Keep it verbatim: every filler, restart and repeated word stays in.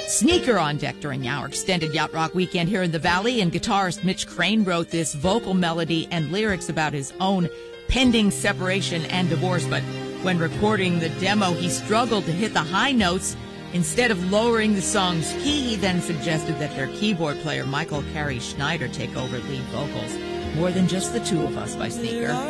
Sneaker on deck during our extended Yacht Rock weekend here in the Valley, and guitarist Mitch Crane wrote this vocal melody and lyrics about his own pending separation and divorce. But when recording the demo, he struggled to hit the high notes. Instead of lowering the song's key, he then suggested that their keyboard player, Michael Carey Schneider, take over lead vocals. More Than Just the Two of Us by Sneaker.